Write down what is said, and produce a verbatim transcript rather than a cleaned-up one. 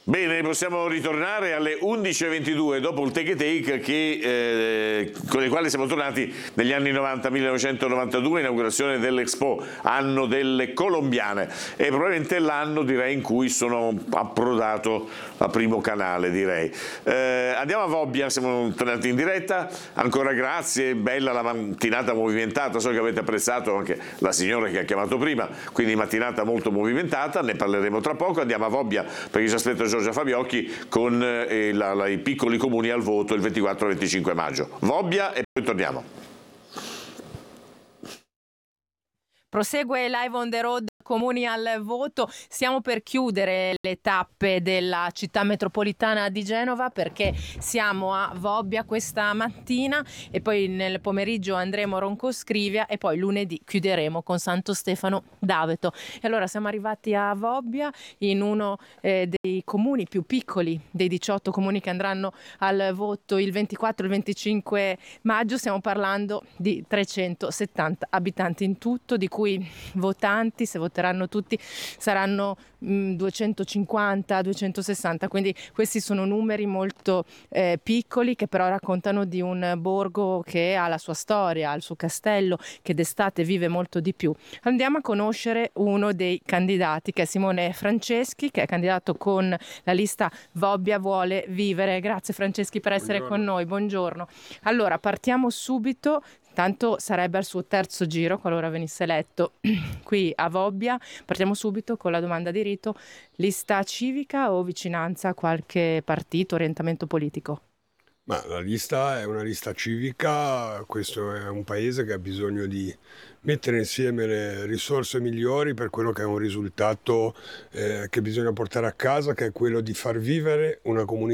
Bene, possiamo ritornare alle undici e ventidue dopo il take e take che, eh, con il quale siamo tornati negli anni novanta, millenovecentonovantadue, inaugurazione dell'Expo, anno delle colombiane, e probabilmente l'anno, direi, in cui sono approdato a Primo Canale, direi. Eh, andiamo a Vobbia, siamo tornati in diretta, ancora grazie, bella la mattinata movimentata, so che avete apprezzato anche la signora che ha chiamato prima, quindi mattinata molto movimentata, ne parleremo tra poco. Andiamo a Vobbia perché ci aspetta Giorgia Fabiocchi con eh, la, la, i piccoli comuni al voto il ventiquattro e venticinque maggio. Vobbia e poi torniamo. Prosegue Live on the Road, comuni al voto. Stiamo per chiudere le tappe della città metropolitana di Genova perché siamo a Vobbia questa mattina e poi nel pomeriggio andremo a Roncoscrivia e poi lunedì chiuderemo con Santo Stefano d'Aveto. E allora siamo arrivati a Vobbia, in uno eh, dei comuni più piccoli dei diciotto comuni che andranno al voto il ventiquattro e il venticinque maggio. Stiamo parlando di trecentosettanta abitanti in tutto, di cui votanti, se voteranno tutti, saranno mh, duecentocinquanta duecentosessanta, quindi questi sono numeri molto eh, piccoli che però raccontano di un borgo che ha la sua storia, ha il suo castello, che d'estate vive molto di più. Andiamo a conoscere uno dei candidati, che è Simone Franceschi, che è candidato con la lista Vobbia vuole vivere. Grazie Franceschi per essere Buongiorno. con noi, buongiorno. Allora partiamo subito. Tanto sarebbe al suo terzo giro qualora venisse eletto qui a Vobbia. Partiamo subito con la domanda di rito: lista civica o vicinanza a qualche partito, orientamento politico? Ma la lista è una lista civica, questo è un paese che ha bisogno di mettere insieme le risorse migliori per quello che è un risultato eh, che bisogna portare a casa, che è quello di far vivere una comunità